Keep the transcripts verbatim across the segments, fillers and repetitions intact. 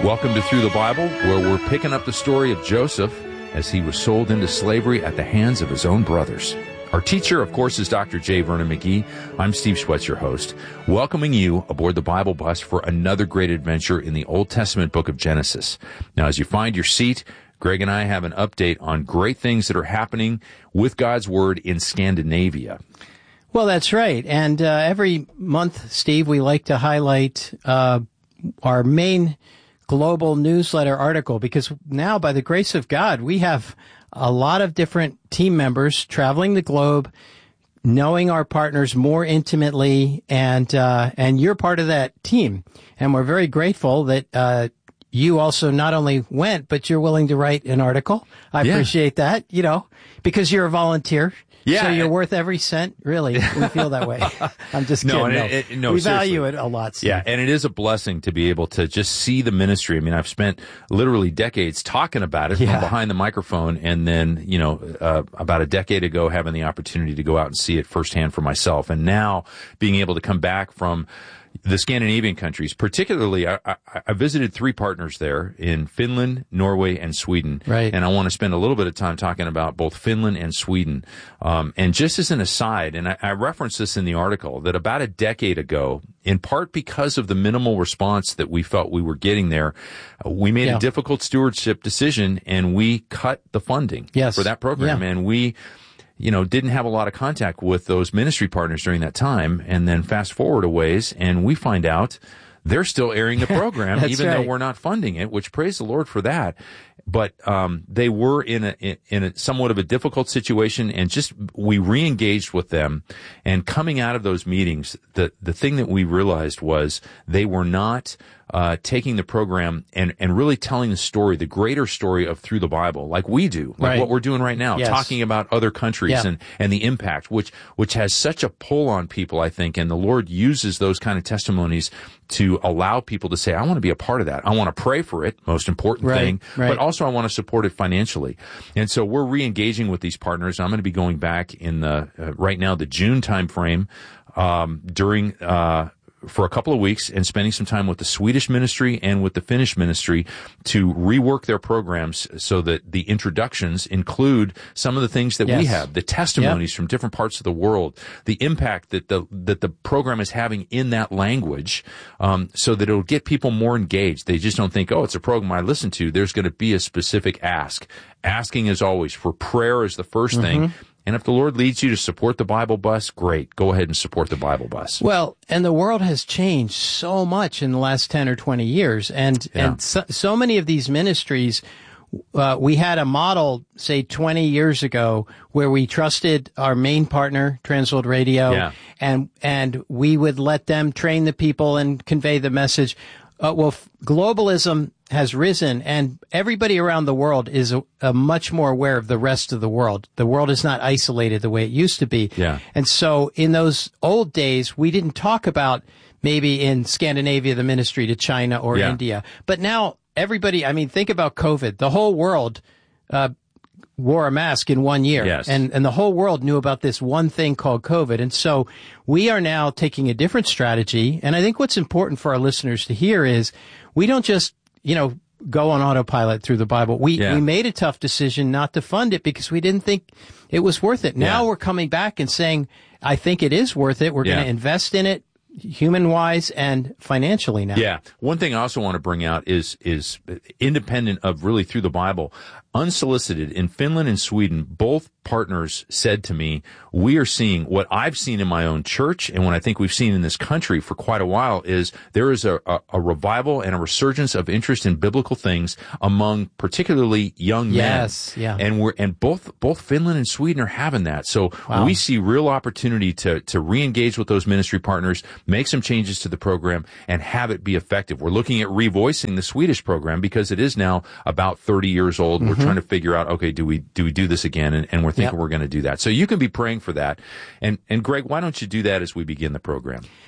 Welcome to Through the Bible, where we're picking up the story of Joseph as he was sold into slavery at the hands of his own brothers. Our teacher, of course, is Doctor J. Vernon McGee. I'm Steve Schwetz, your host, welcoming you aboard the Bible bus for another great adventure in the Old Testament book of Genesis. Now, as you find your seat, Greg and I have an update on great things that are happening with God's Word in Scandinavia. Well, that's right. And uh, every month, Steve, we like to highlight uh, our main global newsletter article, because now, by the grace of God, we have a lot of different team members traveling the globe, knowing our partners more intimately, and uh, and you're part of that team. And we're very grateful that uh, you also not only went, but you're willing to write an article. I Yeah. appreciate that, you know, because you're a volunteer. Yeah. So you're worth every cent. Really, we feel that way. I'm just No, kidding. and No, it- it- no, we seriously. value it a lot, Steve. Yeah, and it is a blessing to be able to just see the ministry. I mean, I've spent literally decades talking about it Yeah. from behind the microphone, and then, you know, uh, about a decade ago, having the opportunity to go out and see it firsthand for myself. And now being able to come back from the Scandinavian countries, particularly, I, I, I visited three partners there in Finland, Norway, and Sweden. Right. And I want to spend a little bit of time talking about both Finland and Sweden. Um, and just as an aside, and I, I referenced this in the article, that about a decade ago, in part because of the minimal response that we felt we were getting there, uh, we made Yeah. a difficult stewardship decision, and we cut the funding Yes. for that program. Yeah. And we, you know, didn't have a lot of contact with those ministry partners during that time. And then fast forward a ways, and we find out they're still airing the program, That's even though right. we're not funding it, which praise the Lord for that. But um, they were in a in, in a somewhat of a difficult situation, and just we re-engaged with them. And coming out of those meetings, the the thing that we realized was they were not uh, taking the program and and really telling the story, the greater story of Through the Bible, like we do, like Right. what we're doing right now, Yes. talking about other countries Yeah. and and the impact, which which has such a pull on people, I think, and the Lord uses those kind of testimonies to allow people to say, I want to be a part of that. I want to pray for it, most important Right, thing, right. but also I want to support it financially. And so we're re-engaging with these partners. I'm going to be going back in the, uh, right now, the June timeframe, um, during, uh, for a couple of weeks, and spending some time with the Swedish ministry and with the Finnish ministry to rework their programs so that the introductions include some of the things that we Yes. have, the testimonies from different parts of the world, the impact that the that the program is having in that language, um, so that it'll get people more engaged. They just don't think, oh, it's a program I listen to. There's going to be a specific ask. Asking, as always, for prayer is the first thing. And if the Lord leads you to support the Bible bus, great. Go ahead and support the Bible bus. Well, and the world has changed so much in the last ten or twenty years. And, Yeah. and so, so many of these ministries, uh, we had a model, say twenty years ago, where we trusted our main partner, Transworld Radio, Yeah. and, and we would let them train the people and convey the message. Uh, well, f- globalism has risen, and everybody around the world is a, a much more aware of the rest of the world. The world is not isolated the way it used to be. Yeah. And so in those old days, we didn't talk about maybe in Scandinavia, the ministry to China or Yeah. India. But now everybody, I mean, think about COVID. The whole world, uh, wore a mask in one year. Yes. And, and the whole world knew about this one thing called COVID. And so we are now taking a different strategy. And I think what's important for our listeners to hear is we don't just, you know, go on autopilot through the Bible. We, Yeah. we made a tough decision not to fund it because we didn't think it was worth it. Now Yeah. we're coming back and saying, I think it is worth it. We're Yeah. going to invest in it human wise and financially now. Yeah. One thing I also want to bring out is, is independent of really Through the Bible, unsolicited in Finland and Sweden, both partners said to me, we are seeing what I've seen in my own church and what I think we've seen in this country for quite a while is there is a, a, a revival and a resurgence of interest in biblical things among particularly young Yes, men. yeah. And we're, and both, both Finland and Sweden are having that. So Wow. we see real opportunity to, to re-engage with those ministry partners, make some changes to the program, and have it be effective. We're looking at revoicing the Swedish program because it is now about thirty years old. Mm-hmm. We're trying to figure out, okay, do we do we do this again? And, and we're thinking Yep. we're going to do that. So you can be praying for that. And and Greg, why don't you do that as we begin the program?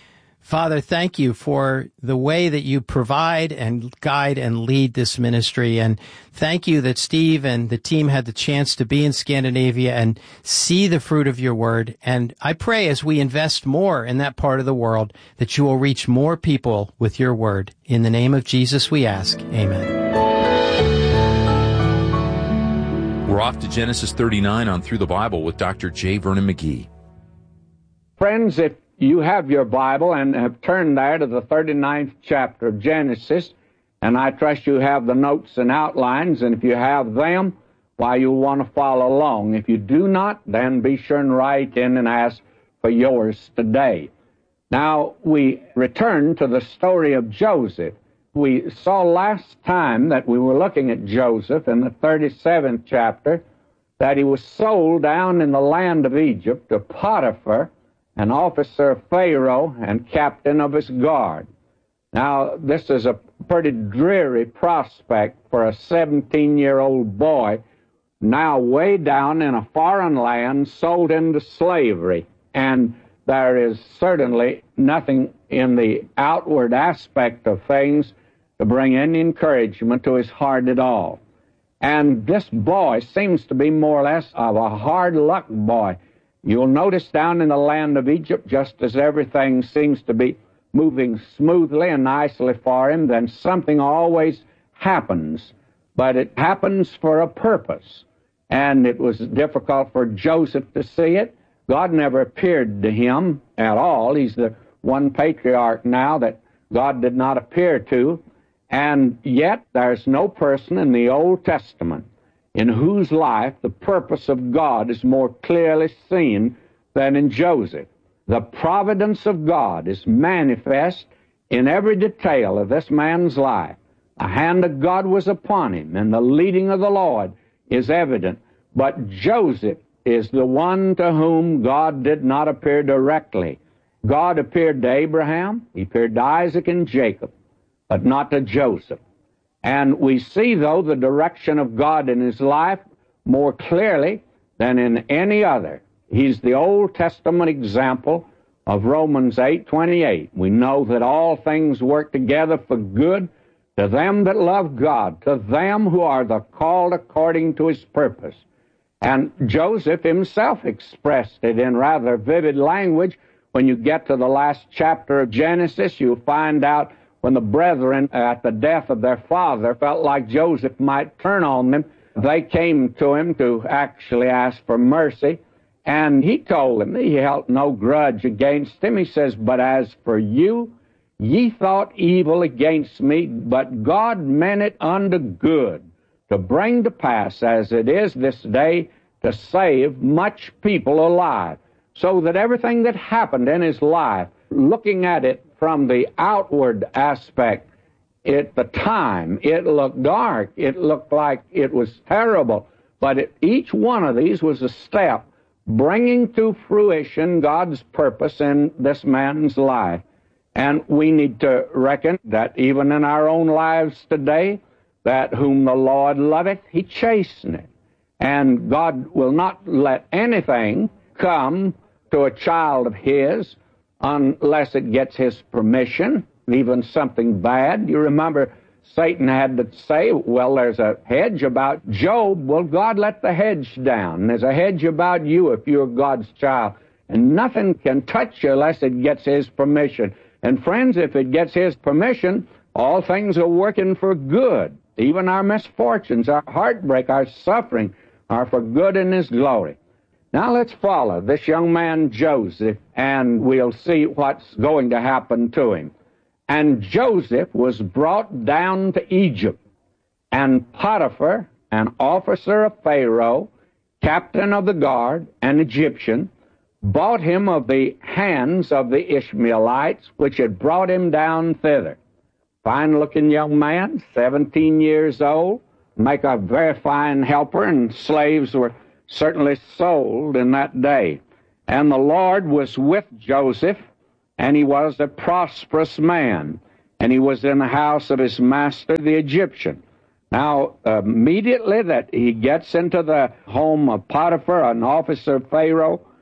Father, thank you for the way that you provide and guide and lead this ministry. And thank you that Steve and the team had the chance to be in Scandinavia and see the fruit of your word. And I pray as we invest more in that part of the world that you will reach more people with your word. In the name of Jesus we ask. Amen. We're off to Genesis thirty-nine on Through the Bible with Doctor J. Vernon McGee. Friends, if you have your Bible and have turned there to the thirty-ninth chapter of Genesis, and I trust you have the notes and outlines, and if you have them, why, you'll want to follow along. If you do not, then be sure and write in and ask for yours today. Now, we return to the story of Joseph. We saw last time that we were looking at Joseph in the thirty-seventh chapter, that he was sold down in the land of Egypt to Potiphar, an officer of Pharaoh and captain of his guard. Now, this is a pretty dreary prospect for a seventeen-year-old boy now way down in a foreign land, sold into slavery. And there is certainly nothing in the outward aspect of things to bring any encouragement to his heart at all. And this boy seems to be more or less of a hard luck boy. You'll notice down in the land of Egypt, just as everything seems to be moving smoothly and nicely for him, then something always happens. But it happens for a purpose. And it was difficult for Joseph to see it. God never appeared to him at all. He's the one patriarch now that God did not appear to. And yet there's no person in the Old Testament in whose life the purpose of God is more clearly seen than in Joseph. The providence of God is manifest in every detail of this man's life. The hand of God was upon him, and the leading of the Lord is evident. But Joseph is the one to whom God did not appear directly. God appeared to Abraham, he appeared to Isaac and Jacob, but not to Joseph. And we see, though, the direction of God in his life more clearly than in any other. He's the Old Testament example of Romans eight twenty-eight. We know that all things work together for good to them that love God, to them who are the called according to his purpose. And Joseph himself expressed it in rather vivid language. When you get to the last chapter of Genesis, you'll find out when the brethren, at the death of their father, felt like Joseph might turn on them, they came to him to actually ask for mercy. And he told them he held no grudge against him. He says, but as for you, ye thought evil against me, but God meant it unto good, to bring to pass, as it is this day, to save much people alive. So that everything that happened in his life, looking at it from the outward aspect, at the time, it looked dark. It looked like it was terrible. But it, each one of these was a step bringing to fruition God's purpose in this man's life. And we need to reckon that even in our own lives today, that whom the Lord loveth, he chasteneth. And God will not let anything come to a child of his unless it gets his permission, even something bad. You remember Satan had to say, well, there's a hedge about Job. Well, God let the hedge down. There's a hedge about you if you're God's child. And nothing can touch you unless it gets his permission. And friends, if it gets his permission, all things are working for good. Even our misfortunes, our heartbreak, our suffering are for good in his glory. Now let's follow this young man Joseph, and we'll see what's going to happen to him. And Joseph was brought down to Egypt, and Potiphar, an officer of Pharaoh, captain of the guard, an Egyptian, bought him of the hands of the Ishmaelites, which had brought him down thither. Fine-looking young man, seventeen years old, make a very fine helper, and slaves were certainly sold in that day. And the Lord was with Joseph, and he was a prosperous man, and he was in the house of his master, the Egyptian. Now, immediately that he gets into the home of Potiphar, an officer of Pharaoh,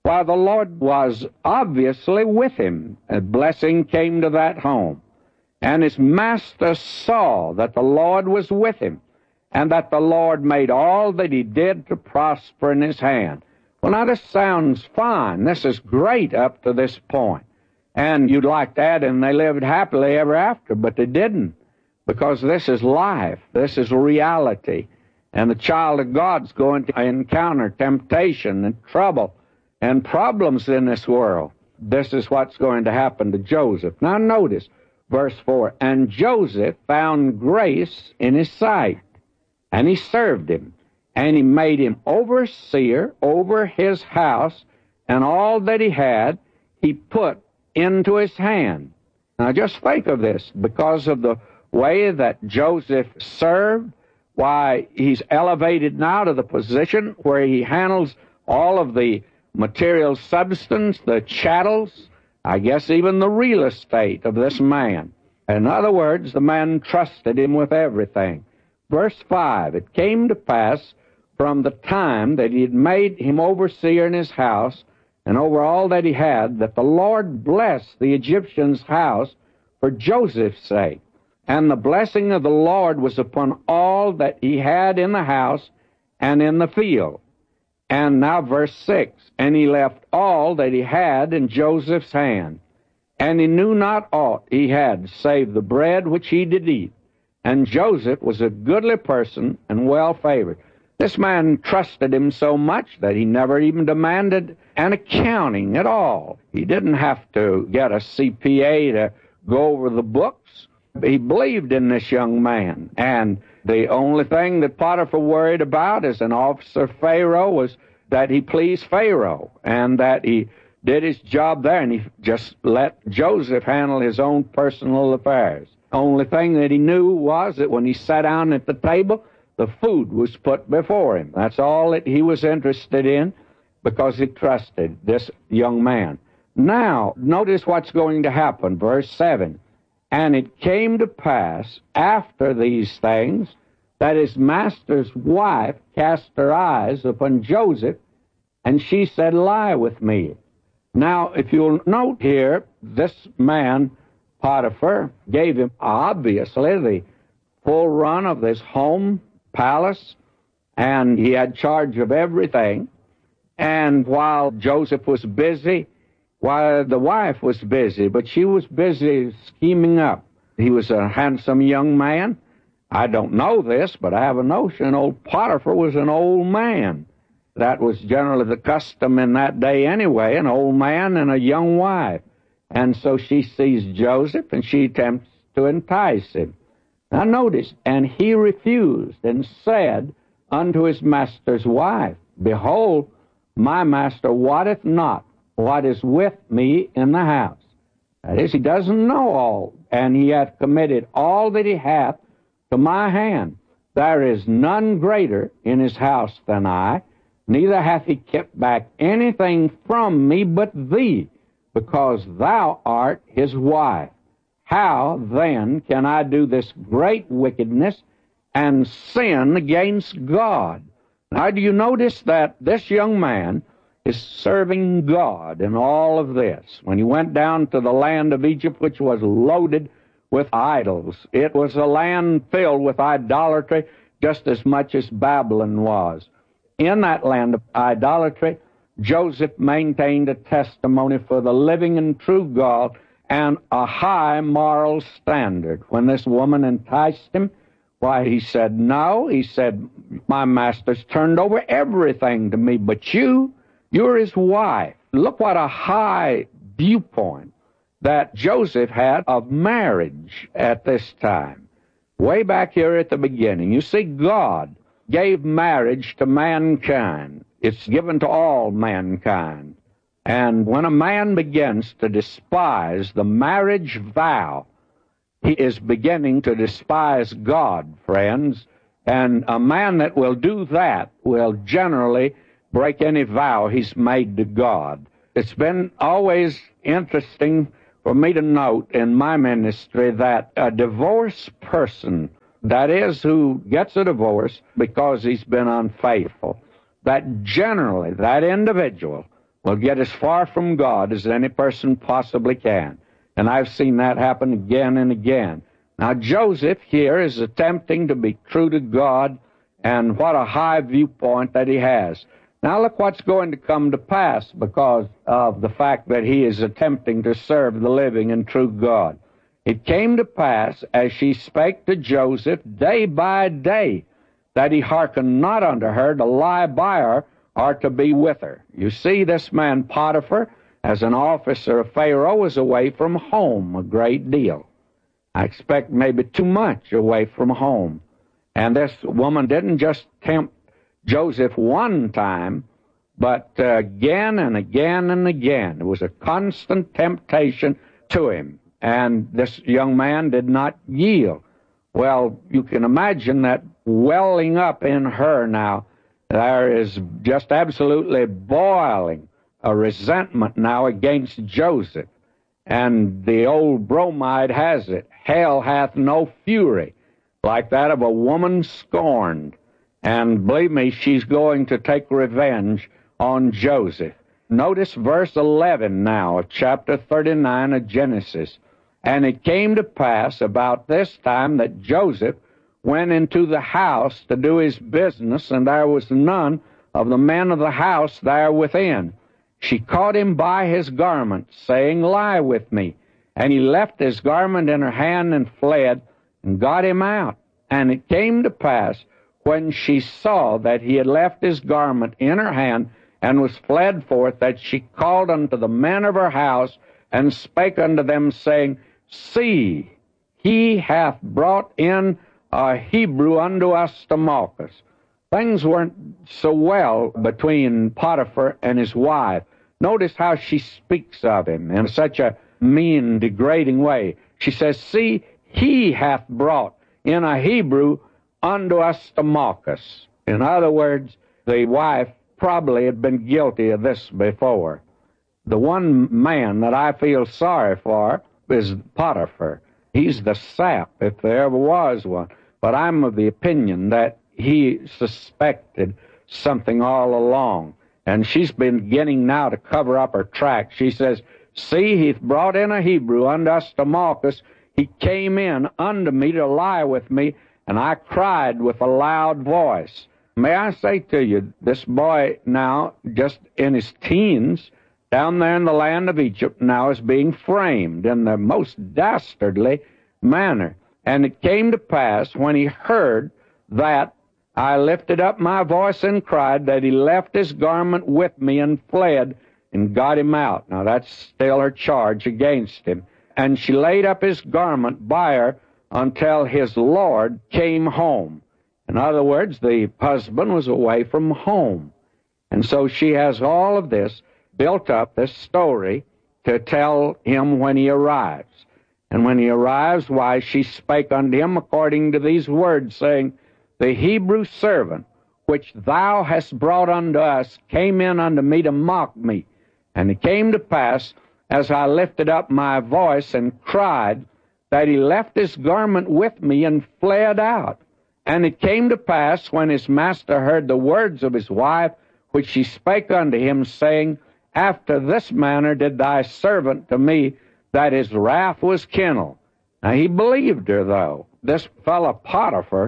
Why, the Lord was obviously with him. A blessing came to that home. And his master saw that the Lord was with him, and that the Lord made all that he did to prosper in his hand. Well, now, this sounds fine. This is great up to this point. And you'd like to add, and they lived happily ever after, but they didn't, because this is life. This is reality. And the child of God's going to encounter temptation and trouble and problems in this world. This is what's going to happen to Joseph. Now, notice verse four. And Joseph found grace in his sight, and he served him, and he made him overseer over his house, and all that he had he put into his hand. Now just think of this. Because of the way that Joseph served, why, he's elevated now to the position where he handles all of the material substance, the chattels, I guess even the real estate of this man. In other words, the man trusted him with everything. Verse five, it came to pass from the time that he had made him overseer in his house and over all that he had, that the Lord blessed the Egyptian's house for Joseph's sake. And the blessing of the Lord was upon all that he had in the house and in the field. And now verse six, and he left all that he had in Joseph's hand, and he knew not aught he had save the bread which he did eat. And Joseph was a goodly person and well favored. This man trusted him so much that he never even demanded an accounting at all. He didn't have to get a C P A to go over the books. He believed in this young man. And the only thing that Potiphar worried about as an officer of Pharaoh was that he pleased Pharaoh and that he did his job there, and he just let Joseph handle his own personal affairs. Only thing that he knew was that when he sat down at the table, the food was put before him. That's all that he was interested in, because he trusted this young man. Now, notice what's going to happen. Verse seven. And it came to pass after these things that his master's wife cast her eyes upon Joseph, and she said, Lie with me. Now, if you'll note here, this man, Potiphar, gave him obviously the full run of this home palace, and he had charge of everything. And while Joseph was busy, while the wife was busy, but she was busy scheming up. He was a handsome young man. I don't know this, but I have a notion old Potiphar was an old man. That was generally the custom in that day anyway, an old man and a young wife. And so she sees Joseph, and she attempts to entice him. Now notice, and he refused, and said unto his master's wife, Behold, my master wotteth not what is with me in the house. That is, he doesn't know all, and he hath committed all that he hath to my hand. There is none greater in his house than I, neither hath he kept back anything from me but thee, because thou art his wife. How, then, can I do this great wickedness and sin against God? Now, do you notice that this young man is serving God in all of this? When he went down to the land of Egypt, which was loaded with idols, it was a land filled with idolatry just as much as Babylon was. In that land of idolatry, Joseph maintained a testimony for the living and true God and a high moral standard. When this woman enticed him, why, he said, no. He said, my master's turned over everything to me, but you, you're his wife. Look what a high viewpoint that Joseph had of marriage at this time. Way back here at the beginning, you see, God gave marriage to mankind. It's given to all mankind. And when a man begins to despise the marriage vow, he is beginning to despise God, friends. And a man that will do that will generally break any vow he's made to God. It's been always interesting for me to note in my ministry that a divorced person, that is, who gets a divorce because he's been unfaithful, that generally that individual will get as far from God as any person possibly can. And I've seen that happen again and again. Now, Joseph here is attempting to be true to God, and what a high viewpoint that he has. Now, look what's going to come to pass because of the fact that he is attempting to serve the living and true God. It came to pass, as she spake to Joseph day by day, that he hearkened not unto her to lie by her or to be with her. You see, this man Potiphar, as an officer of Pharaoh, was away from home a great deal. I expect maybe too much away from home. And this woman didn't just tempt Joseph one time, but uh, again and again and again. It was a constant temptation to him. And this young man did not yield. Well, you can imagine that welling up in her now. There is just absolutely boiling a resentment now against Joseph. And the old bromide has it. Hell hath no fury like that of a woman scorned. And believe me, she's going to take revenge on Joseph. Notice verse eleven now of chapter thirty-nine of Genesis. And it came to pass about this time that Joseph went into the house to do his business, and there was none of the men of the house there within. She caught him by his garment, saying, Lie with me. And he left his garment in her hand and fled, and got him out. And it came to pass, when she saw that he had left his garment in her hand, and was fled forth, that she called unto the men of her house, and spake unto them, saying, See, he hath brought in a Hebrew unto us to mock us. Things weren't so well between Potiphar and his wife. Notice how she speaks of him in such a mean, degrading way. She says, See, he hath brought in a Hebrew unto us to mock us. In other words, the wife probably had been guilty of this before. The one man that I feel sorry for is Potiphar. He's the sap, if there ever was one. But I'm of the opinion that he suspected something all along. And she's been beginning now to cover up her tracks. She says, See, he'th brought in a Hebrew unto us to mock us. He came in unto me to lie with me, and I cried with a loud voice. May I say to you, this boy now, just in his teens, down there in the land of Egypt, now is being framed in the most dastardly manner. And it came to pass, when he heard that, I lifted up my voice and cried, that he left his garment with me and fled and got him out. Now that's still her charge against him. And she laid up his garment by her until his Lord came home. In other words, the husband was away from home. And so she has all of this, built up this story to tell him when he arrives. And when he arrives, why, she spake unto him according to these words, saying, The Hebrew servant which thou hast brought unto us came in unto me to mock me. And it came to pass, as I lifted up my voice and cried, that he left his garment with me and fled out. And it came to pass, when his master heard the words of his wife, which she spake unto him, saying, After this manner did thy servant to me, that his wrath was kindled. Now he believed her, though. This fellow Potiphar,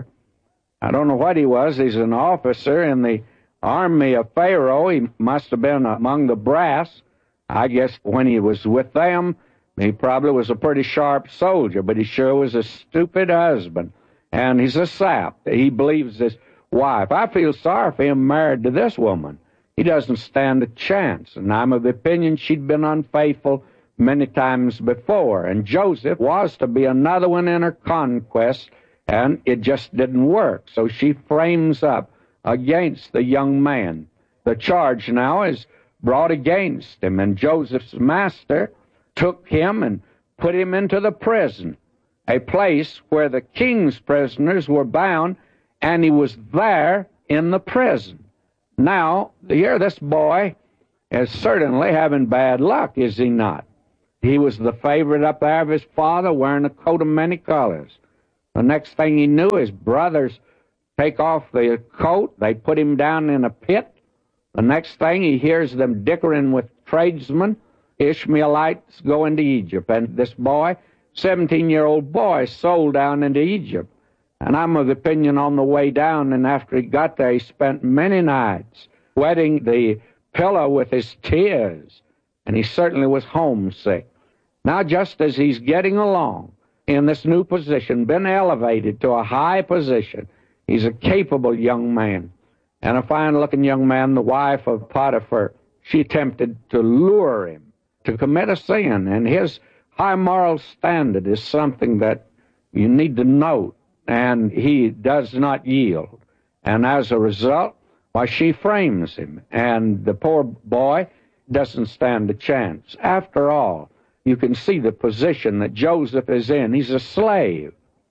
I don't know what he was. He's an officer in the army of Pharaoh. He must have been among the brass. I guess when he was with them, he probably was a pretty sharp soldier, but he sure was a stupid husband. And he's a sap. He believes his wife. I feel sorry for him married to this woman. He doesn't stand a chance. And I'm of the opinion she'd been unfaithful many times before. And Joseph was to be another one in her conquest, and it just didn't work. So she frames up against the young man. The charge now is brought against him, and Joseph's master took him and put him into the prison, a place where the king's prisoners were bound, and he was there in the prison. Now, here this boy is certainly having bad luck, is he not? He was the favorite up there of his father, wearing a coat of many colors. The next thing he knew, his brothers take off the coat, they put him down in a pit, The next thing, he hears them dickering with tradesmen, Ishmaelites going to Egypt. And this boy, seventeen-year-old boy, sold down into Egypt. And I'm of the opinion on the way down, and after he got there, he spent many nights wetting the pillow with his tears. And he certainly was homesick. Now, just as he's getting along in this new position, been elevated to a high position, he's a capable young man. And a fine-looking young man, the wife of Potiphar, she attempted to lure him to commit a sin. And his high moral standard is something that you need to note. And he does not yield. And as a result, why, she frames him. And the poor boy doesn't stand a chance. After all, you can see the position that Joseph is in. He's a slave.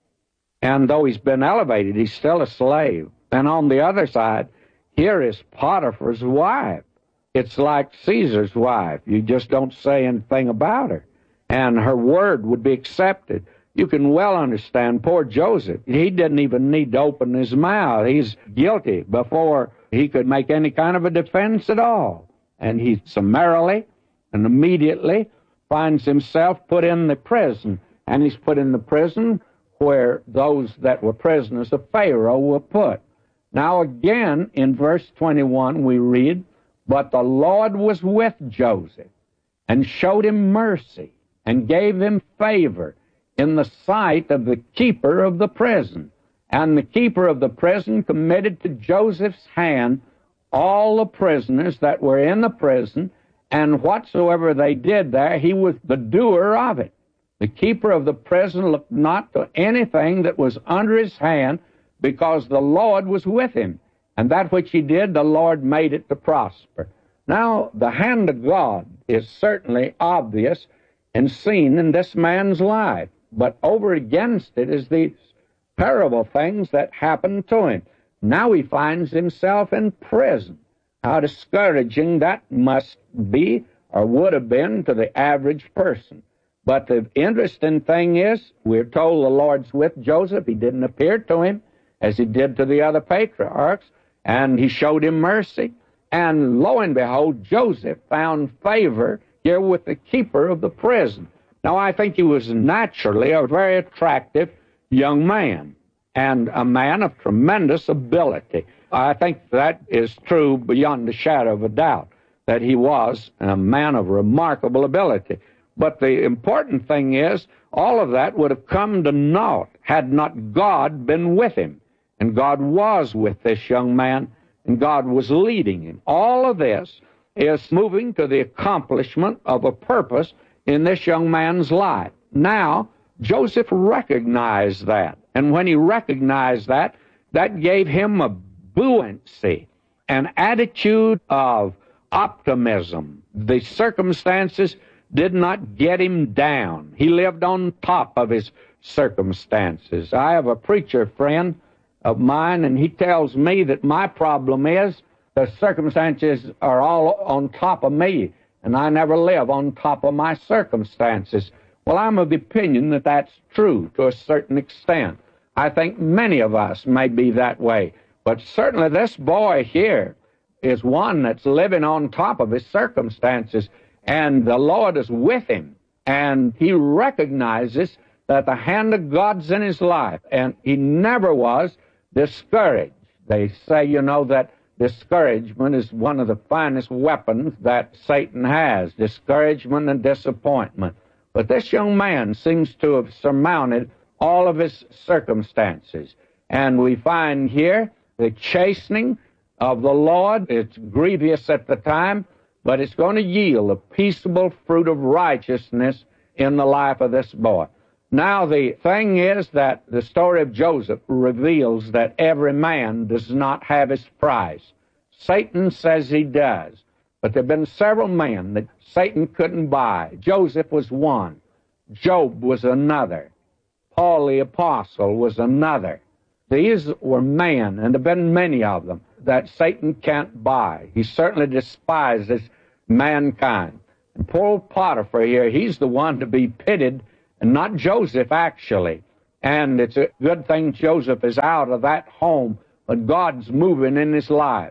And though he's been elevated, he's still a slave. And on the other side, here is Potiphar's wife. It's like Caesar's wife. You just don't say anything about her. And her word would be accepted. You can well understand poor Joseph. He didn't even need to open his mouth. He's guilty before he could make any kind of a defense at all. And he summarily and immediately finds himself put in the prison. And he's put in the prison where those that were prisoners of Pharaoh were put. Now again, in verse twenty-one, we read, "But the Lord was with Joseph, and showed him mercy, and gave him favor in the sight of the keeper of the prison. And the keeper of the prison committed to Joseph's hand all the prisoners that were in the prison, and whatsoever they did there, he was the doer of it. The keeper of the prison looked not to anything that was under his hand, because the Lord was with him. And that which he did, the Lord made it to prosper." Now, the hand of God is certainly obvious and seen in this man's life. But over against it is these terrible things that happened to him. Now he finds himself in prison. How discouraging that must be, or would have been, to the average person. But the interesting thing is, we're told the Lord's with Joseph. He didn't appear to him as he did to the other patriarchs, and he showed him mercy. And lo and behold, Joseph found favor here with the keeper of the prison. Now, I think he was naturally a very attractive young man, and a man of tremendous ability. I think that is true beyond a shadow of a doubt, that he was a man of remarkable ability. But the important thing is, all of that would have come to naught had not God been with him. And God was with this young man, and God was leading him. All of this is moving to the accomplishment of a purpose in this young man's life. Now, Joseph recognized that. And when he recognized that, that gave him a buoyancy, an attitude of optimism. The circumstances did not get him down. He lived on top of his circumstances. I have a preacher friend of mine, and he tells me that my problem is the circumstances are all on top of me, and I never live on top of my circumstances. Well, I'm of the opinion that that's true to a certain extent. I think many of us may be that way. But certainly this boy here is one that's living on top of his circumstances, and the Lord is with him, and he recognizes that the hand of God's in his life, and he never was discouraged. They say, you know, that discouragement is one of the finest weapons that Satan has, discouragement and disappointment. But this young man seems to have surmounted all of his circumstances. And we find here the chastening of the Lord. It's grievous at the time, but it's going to yield a peaceable fruit of righteousness in the life of this boy. Now, the thing is that the story of Joseph reveals that every man does not have his price. Satan says he does, but there have been several men that Satan couldn't buy. Joseph was one. Job was another. Paul the Apostle was another. These were men, and there have been many of them, that Satan can't buy. He certainly despises mankind. And poor old Potiphar here, he's the one to be pitied, and not Joseph, actually. And it's a good thing Joseph is out of that home, but God's moving in his life.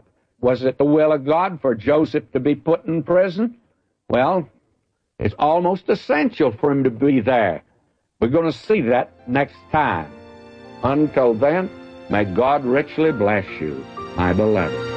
Was it the will of God for Joseph to be put in prison? Well, it's almost essential for him to be there. We're going to see that next time. Until then, may God richly bless you, my beloved.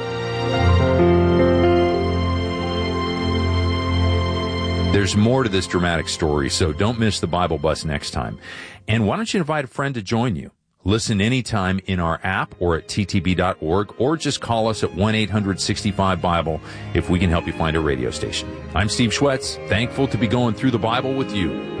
There's more to this dramatic story, so don't miss the Bible Bus next time. And why don't you invite a friend to join you? Listen anytime in our app or at t t b dot org, or just call us at one eight hundred sixty-five Bible if we can help you find a radio station. I'm Steve Schwetz, thankful to be going through the Bible with you.